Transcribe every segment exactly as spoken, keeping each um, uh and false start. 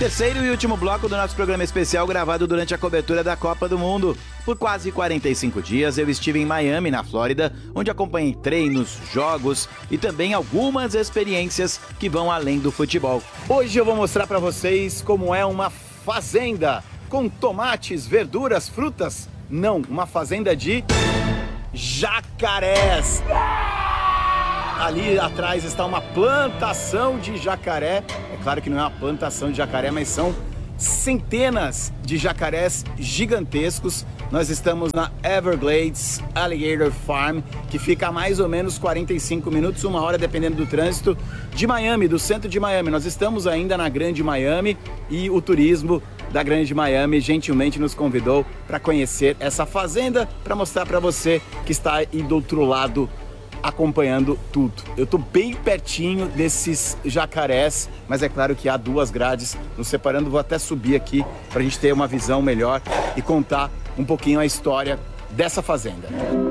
Terceiro e último bloco do nosso programa especial gravado durante a cobertura da Copa do Mundo. Por quase quarenta e cinco dias eu estive em Miami, na Flórida, onde acompanhei treinos, jogos e também algumas experiências que vão além do futebol. Hoje eu vou mostrar para vocês como é uma fazenda com tomates, verduras, frutas. Não, uma fazenda de jacarés. Ali atrás está uma plantação de jacaré. É claro que não é uma plantação de jacaré, mas são centenas de jacarés gigantescos. Nós estamos na Everglades Alligator Farm, que fica a mais ou menos quarenta e cinco minutos, uma hora, dependendo do trânsito, de Miami, do centro de Miami. Nós estamos ainda na Grande Miami e o turismo da Grande Miami gentilmente nos convidou para conhecer essa fazenda, para mostrar para você que está aí do outro lado acompanhando tudo. Eu tô bem pertinho desses jacarés, mas é claro que há duas grades nos separando. Vou até subir aqui para a gente ter uma visão melhor e contar um pouquinho a história dessa fazenda.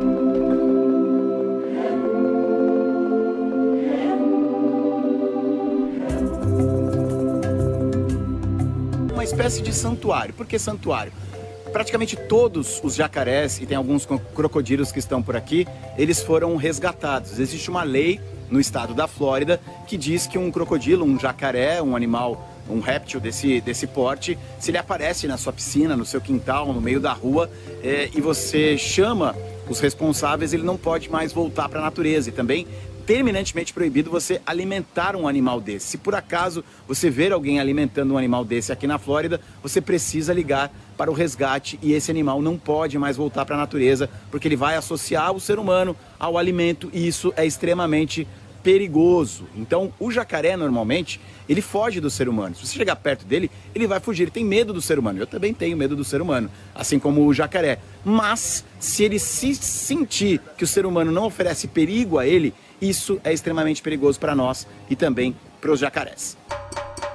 Uma espécie de santuário. Por que santuário? Praticamente todos os jacarés, e tem alguns crocodilos que estão por aqui, eles foram resgatados. Existe uma lei no estado da Flórida que diz que um crocodilo, um jacaré, um animal, um réptil desse, desse porte, se ele aparece na sua piscina, no seu quintal, no meio da rua, é, e você chama os responsáveis, ele não pode mais voltar para a natureza. E também terminantemente proibido você alimentar um animal desse. Se por acaso você ver alguém alimentando um animal desse aqui na Flórida, você precisa ligar para o resgate e esse animal não pode mais voltar para a natureza, porque ele vai associar o ser humano ao alimento e isso é extremamente perigoso. Então, o jacaré, normalmente, ele foge do ser humano. Se você chegar perto dele, ele vai fugir. Ele tem medo do ser humano. Eu também tenho medo do ser humano, assim como o jacaré. Mas, se ele se sentir que o ser humano não oferece perigo a ele, isso é extremamente perigoso para nós e também para os jacarés.